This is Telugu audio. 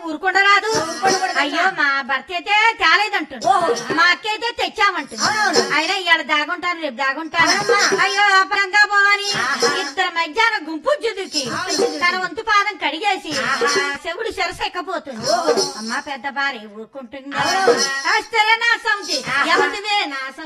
ఊరుకుండరాదు. అయ్యో మా భర్త అయితే తేలేదంటుంది, మా అక్క అయితే తెచ్చామంటుంది. అయినా ఇవాళ దాగుంటాను రేపు దాగుంటాను. అయ్యో అపరంగా పోవాలి. ఇద్దరు మధ్యాహ్నం గుంపు జుదుకి తన వంతు పాదం కడిగేసి శివుడు శిరస ఎక్కపోతుంది. అమ్మ పెద్ద భార్య ఊరుకుంటుంది. నా సంతి ఎవరివే నా